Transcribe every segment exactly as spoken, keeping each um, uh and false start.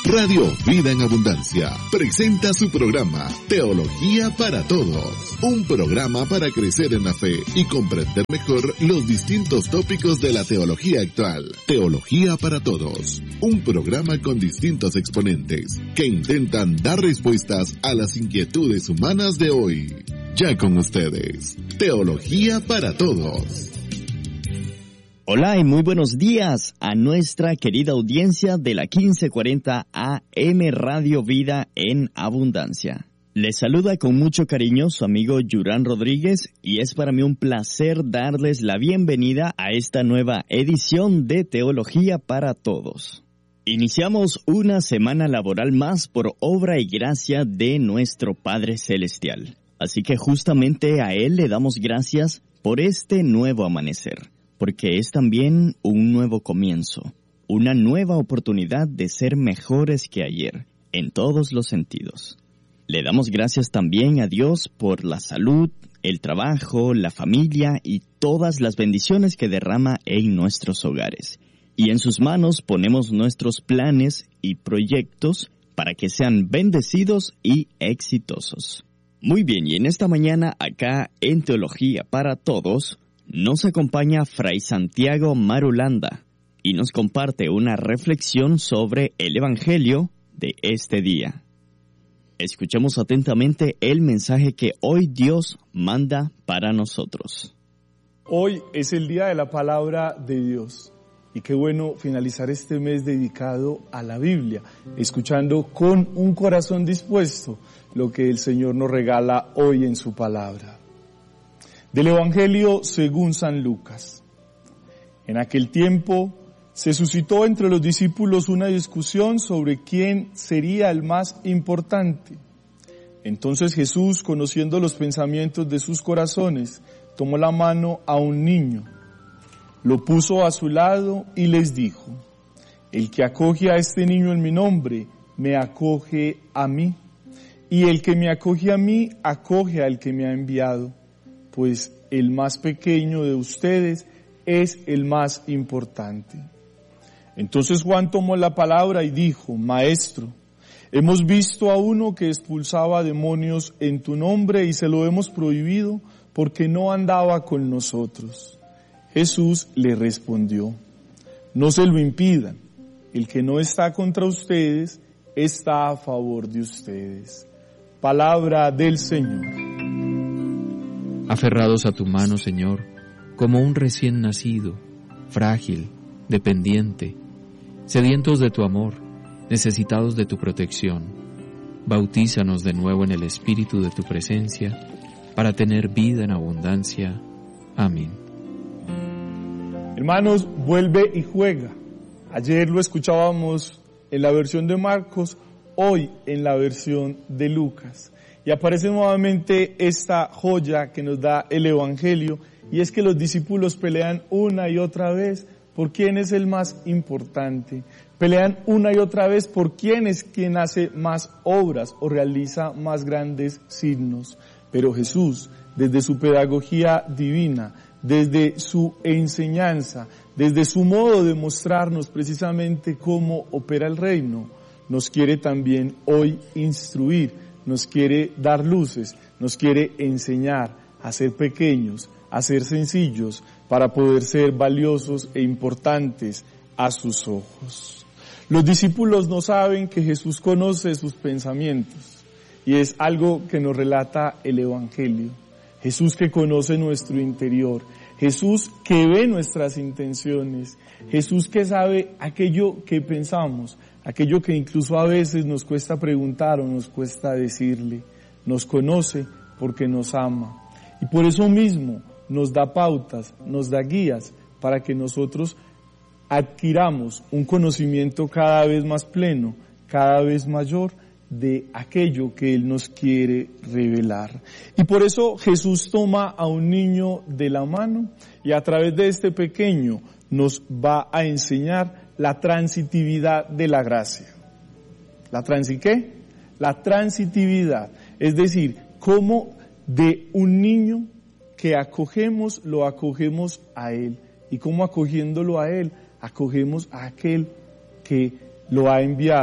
Radio Vida en Abundancia presenta su programa Teología para Todos, un programa para crecer en la fe y comprender mejor los distintos tópicos de la teología actual. Teología para Todos, un programa con distintos exponentes que intentan dar respuestas a las inquietudes humanas de hoy. Ya con ustedes, Teología para Todos. Hola y muy buenos días a nuestra querida audiencia de la quince cuarenta A M Radio Vida en Abundancia. Les saluda con mucho cariño su amigo Yurán Rodríguez y es para mí un placer darles la bienvenida a esta nueva edición de Teología para Todos. Iniciamos una semana laboral más por obra y gracia de nuestro Padre Celestial. Así que justamente a Él le damos gracias por este nuevo amanecer. Porque es también un nuevo comienzo, una nueva oportunidad de ser mejores que ayer, en todos los sentidos. Le damos gracias también a Dios por la salud, el trabajo, la familia y todas las bendiciones que derrama en nuestros hogares. Y en sus manos ponemos nuestros planes y proyectos para que sean bendecidos y exitosos. Muy bien, y en esta mañana acá en Teología para Todos, nos acompaña Fray Santiago Marulanda y nos comparte una reflexión sobre el Evangelio de este día. Escuchemos atentamente el mensaje que hoy Dios manda para nosotros. Hoy es el día de la palabra de Dios y qué bueno finalizar este mes dedicado a la Biblia, escuchando con un corazón dispuesto lo que el Señor nos regala hoy en su palabra. Del Evangelio según San Lucas. En aquel tiempo se suscitó entre los discípulos una discusión sobre quién sería el más importante. Entonces Jesús, conociendo los pensamientos de sus corazones, tomó la mano a un niño, lo puso a su lado y les dijo: el que acoge a este niño en mi nombre, me acoge a mí, y el que me acoge a mí, acoge al que me ha enviado. Pues el más pequeño de ustedes es el más importante. Entonces Juan tomó la palabra y dijo: Maestro, hemos visto a uno que expulsaba demonios en tu nombre y se lo hemos prohibido porque no andaba con nosotros. Jesús le respondió: no se lo impidan, el que no está contra ustedes está a favor de ustedes. Palabra del Señor. Aferrados a tu mano, Señor, como un recién nacido, frágil, dependiente, sedientos de tu amor, necesitados de tu protección, bautízanos de nuevo en el espíritu de tu presencia, para tener vida en abundancia. Amén. Hermanos, vuelve y juega. Ayer lo escuchábamos en la versión de Marcos, hoy en la versión de Lucas. Y aparece nuevamente esta joya que nos da el Evangelio, y es que los discípulos pelean una y otra vez por quién es el más importante. Pelean una y otra vez por quién es quien hace más obras o realiza más grandes signos. Pero Jesús, desde su pedagogía divina, desde su enseñanza, desde su modo de mostrarnos precisamente cómo opera el reino, nos quiere también hoy instruir, nos quiere dar luces, nos quiere enseñar a ser pequeños, a ser sencillos, para poder ser valiosos e importantes a sus ojos. Los discípulos no saben que Jesús conoce sus pensamientos, y es algo que nos relata el Evangelio. Jesús que conoce nuestro interior, Jesús que ve nuestras intenciones, Jesús que sabe aquello que pensamos, aquello que incluso a veces nos cuesta preguntar o nos cuesta decirle. Nos conoce porque nos ama. Y por eso mismo nos da pautas, nos da guías para que nosotros adquiramos un conocimiento cada vez más pleno, cada vez mayor de aquello que Él nos quiere revelar. Y por eso Jesús toma a un niño de la mano y a través de este pequeño nos va a enseñar la transitividad de la gracia. ¿La transi qué? La transitividad, es decir, cómo de un niño que acogemos, lo acogemos a Él. Y cómo acogiéndolo a Él, acogemos a aquel que lo ha enviado,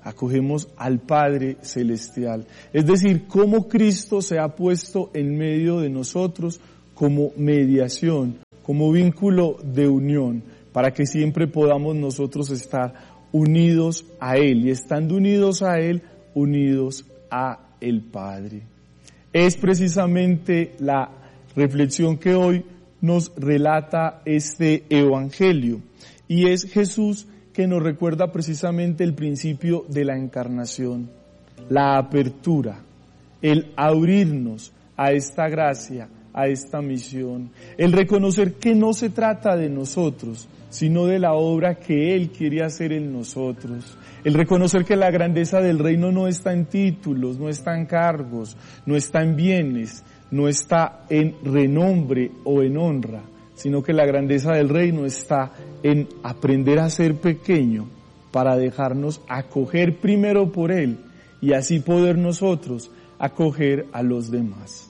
acogemos al Padre Celestial. Es decir, cómo Cristo se ha puesto en medio de nosotros como mediación, como vínculo de unión, para que siempre podamos nosotros estar unidos a Él, y estando unidos a Él, unidos a el Padre. Es precisamente la reflexión que hoy nos relata este Evangelio, y es Jesús que nos recuerda precisamente el principio de la encarnación, la apertura, el abrirnos a esta gracia, a esta misión, el reconocer que no se trata de nosotros, sino de la obra que Él quiere hacer en nosotros, el reconocer que la grandeza del reino no está en títulos, no está en cargos, no está en bienes, no está en renombre o en honra, sino que la grandeza del reino está en aprender a ser pequeño para dejarnos acoger primero por Él y así poder nosotros acoger a los demás.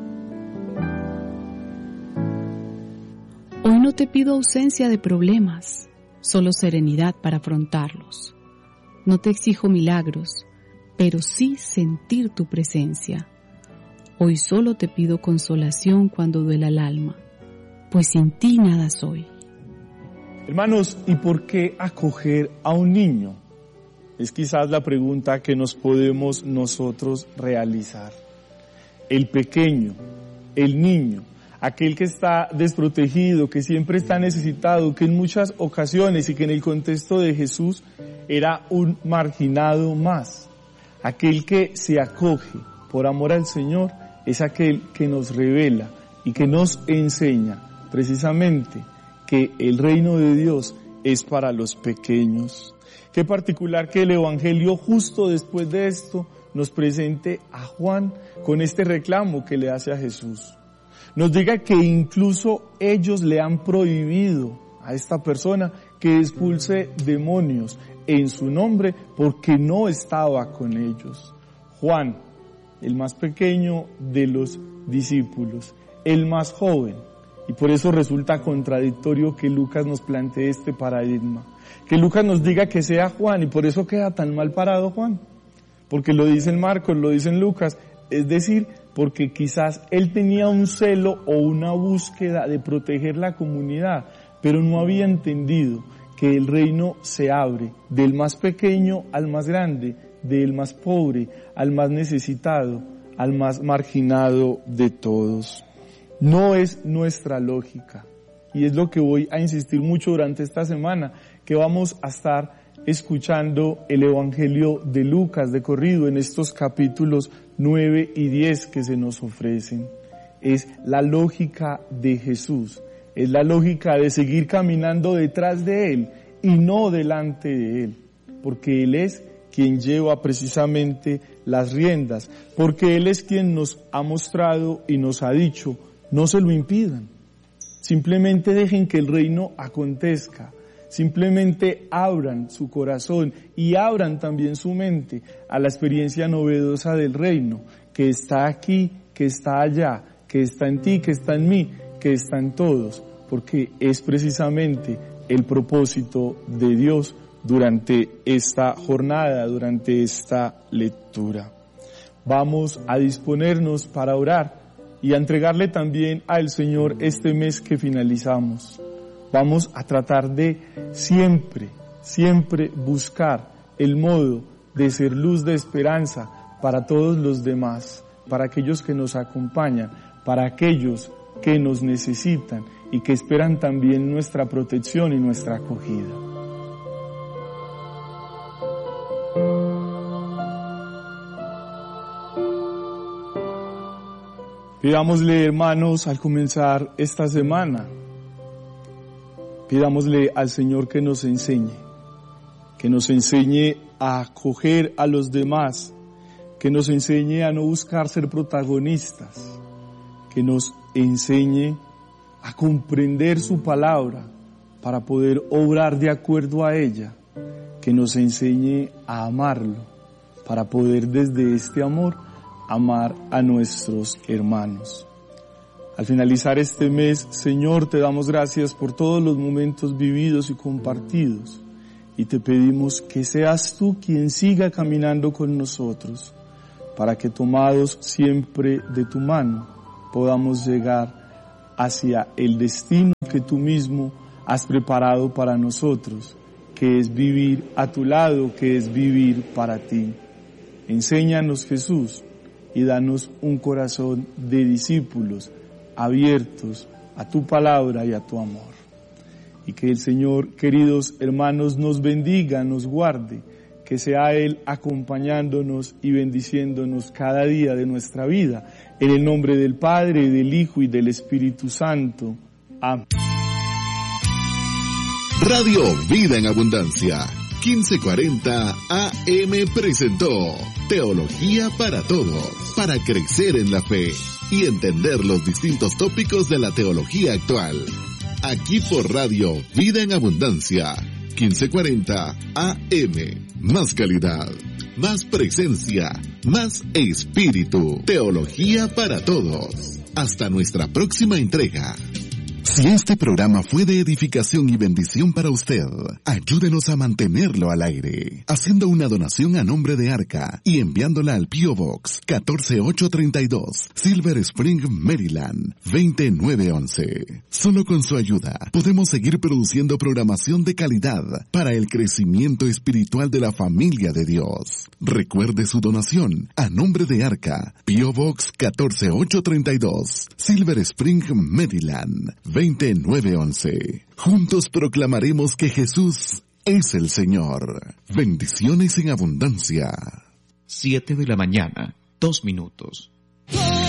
Hoy no te pido ausencia de problemas, solo serenidad para afrontarlos. No te exijo milagros, pero sí sentir tu presencia. Hoy solo te pido consolación cuando duela el alma, pues sin ti nada soy. Hermanos, ¿y por qué acoger a un niño? Es quizás la pregunta que nos podemos nosotros realizar. El pequeño, el niño, aquel que está desprotegido, que siempre está necesitado, que en muchas ocasiones y que en el contexto de Jesús era un marginado más. Aquel que se acoge por amor al Señor es aquel que nos revela y que nos enseña precisamente que el reino de Dios es para los pequeños. Qué particular que el Evangelio justo después de esto nos presente a Juan con este reclamo que le hace a Jesús. Nos diga que incluso ellos le han prohibido a esta persona que expulse demonios en su nombre porque no estaba con ellos. Juan, el más pequeño de los discípulos, el más joven, y por eso resulta contradictorio que Lucas nos plantee este paradigma. Que Lucas nos diga que sea Juan, y por eso queda tan mal parado Juan. Porque lo dicen Marcos, lo dicen Lucas, es decir, porque quizás él tenía un celo o una búsqueda de proteger la comunidad, pero no había entendido que el reino se abre del más pequeño al más grande, del más pobre al más necesitado, al más marginado de todos. No es nuestra lógica, y es lo que voy a insistir mucho durante esta semana, que vamos a estar escuchando el Evangelio de Lucas de corrido en estos capítulos nueve y diez que se nos ofrecen. Es la lógica de Jesús, es la lógica de seguir caminando detrás de Él y no delante de Él, porque Él es quien lleva precisamente las riendas, porque Él es quien nos ha mostrado y nos ha dicho, no se lo impidan, simplemente dejen que el reino acontezca, simplemente abran su corazón y abran también su mente a la experiencia novedosa del reino, que está aquí, que está allá, que está en ti, que está en mí, que está en todos, porque es precisamente el propósito de Dios durante esta jornada, durante esta lectura. Vamos a disponernos para orar y a entregarle también al Señor este mes que finalizamos. Vamos a tratar de siempre, siempre buscar el modo de ser luz de esperanza para todos los demás, para aquellos que nos acompañan, para aquellos que nos necesitan y que esperan también nuestra protección y nuestra acogida. Pidámosle, hermanos, al comenzar esta semana, pidámosle al Señor que nos enseñe, que nos enseñe a acoger a los demás, que nos enseñe a no buscar ser protagonistas, que nos enseñe a comprender su palabra para poder obrar de acuerdo a ella, que nos enseñe a amarlo para poder desde este amor amar a nuestros hermanos. Al finalizar este mes, Señor, te damos gracias por todos los momentos vividos y compartidos, y te pedimos que seas tú quien siga caminando con nosotros, para que tomados siempre de tu mano podamos llegar hacia el destino que tú mismo has preparado para nosotros, que es vivir a tu lado, que es vivir para ti. Enséñanos, Jesús, y danos un corazón de discípulos abiertos a tu palabra y a tu amor. Y que el Señor, queridos hermanos, nos bendiga, nos guarde, que sea Él acompañándonos y bendiciéndonos cada día de nuestra vida. En el nombre del Padre, del Hijo y del Espíritu Santo. Amén. Radio Vida en Abundancia, quince cuarenta A M presentó Teología para Todos, para crecer en la fe y entender los distintos tópicos de la teología actual. Aquí por Radio Vida en Abundancia, quince cuarenta A M. Más calidad, más presencia, más espíritu. Teología para Todos. Hasta nuestra próxima entrega. Si este programa fue de edificación y bendición para usted, ayúdenos a mantenerlo al aire, haciendo una donación a nombre de Arca y enviándola al P O Box catorce mil ochocientos treinta y dos, Silver Spring, Maryland, veinte mil novecientos once. Solo con su ayuda podemos seguir produciendo programación de calidad para el crecimiento espiritual de la familia de Dios. Recuerde su donación a nombre de Arca, P O Box catorce mil ochocientos treinta y dos, Silver Spring, Maryland, veinte mil novecientos once. Juntos proclamaremos que Jesús es el Señor. Bendiciones en abundancia. Siete de la mañana, dos minutos.